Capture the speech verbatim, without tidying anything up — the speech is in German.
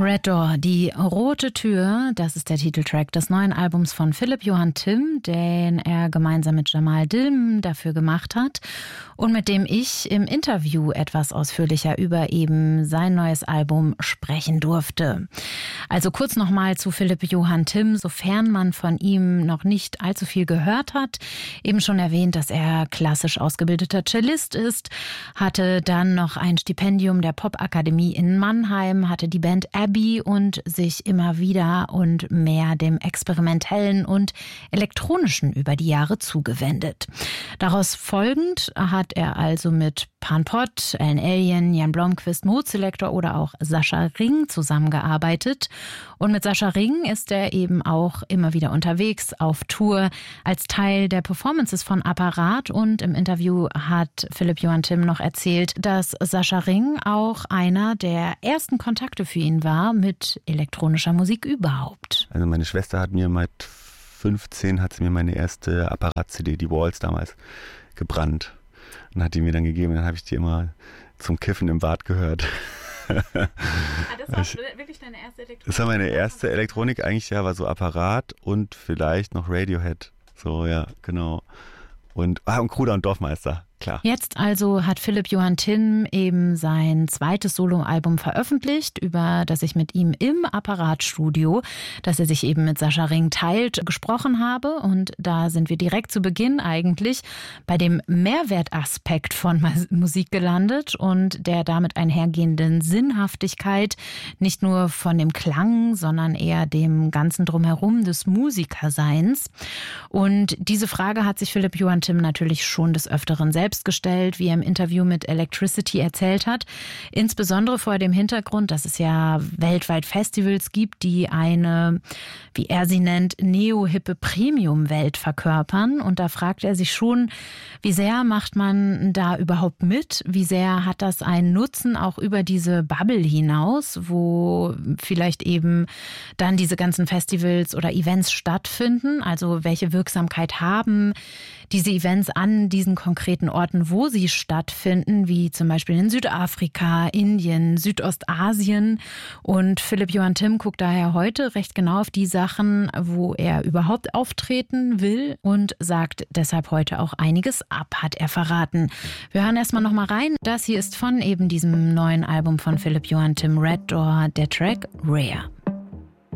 Red Door, die rote Tür, das ist der Titeltrack des neuen Albums von Philipp Johann Timm, den er gemeinsam mit Jamal Dilm dafür gemacht hat und mit dem ich im Interview etwas ausführlicher über eben sein neues Album sprechen durfte. Also kurz nochmal zu Philipp Johann Timm, sofern man von ihm noch nicht allzu viel gehört hat. Eben schon erwähnt, dass er klassisch ausgebildeter Cellist ist, hatte dann noch ein Stipendium der Popakademie in Mannheim, hatte die Band Abbey und sich immer wieder und mehr dem Experimentellen und Elektronischen über die Jahre zugewendet. Daraus folgend hat er also mit Pan Pot, Alan Alien, Jan Blomqvist, Mode Selector oder auch Sascha Ring zusammengearbeitet. Und mit Sascha Ring ist er eben auch immer wieder unterwegs auf Tour als Teil der Performances von Apparat. Und im Interview hat Philipp Johann Timm noch erzählt, dass Sascha Ring auch einer der ersten Kontakte für ihn war mit elektronischer Musik überhaupt. Also meine Schwester hat mir mit fünfzehn hat sie mir meine erste Apparat-C D, die Walls damals, gebrannt. Und hat die mir dann gegeben. Dann habe ich die immer zum Kiffen im Bad gehört. Ah, das war wirklich deine erste Elektronik? Das war meine erste Elektronik eigentlich, ja, war so Apparat und vielleicht noch Radiohead. So, ja, genau. Und, ah, und Kruder und Dorfmeister, klar. Jetzt also hat Philipp Johann Timm eben sein zweites Soloalbum veröffentlicht, über das ich mit ihm im Apparatstudio, das er sich eben mit Sascha Ring teilt, gesprochen habe. Und da sind wir direkt zu Beginn eigentlich bei dem Mehrwertaspekt von Musik gelandet und der damit einhergehenden Sinnhaftigkeit, nicht nur von dem Klang, sondern eher dem ganzen Drumherum des Musikerseins. Und diese Frage hat sich Philipp Johann Timm natürlich schon des Öfteren selbst gestellt, wie er im Interview mit Electricity erzählt hat. Insbesondere vor dem Hintergrund, dass es ja weltweit Festivals gibt, die eine, wie er sie nennt, neo-hippe Premium-Welt verkörpern. Und da fragt er sich schon, wie sehr macht man da überhaupt mit? Wie sehr hat das einen Nutzen auch über diese Bubble hinaus, wo vielleicht eben dann diese ganzen Festivals oder Events stattfinden? Also welche Wirksamkeit haben diese Events an diesen konkreten Orten, wo sie stattfinden, wie zum Beispiel in Südafrika, Indien, Südostasien. Und Philipp Johann Timm guckt daher heute recht genau auf die Sachen, wo er überhaupt auftreten will und sagt deshalb heute auch einiges ab, hat er verraten. Wir hören erstmal nochmal rein. Das hier ist von eben diesem neuen Album von Philipp Johann Timm, Red Door, der Track Rare.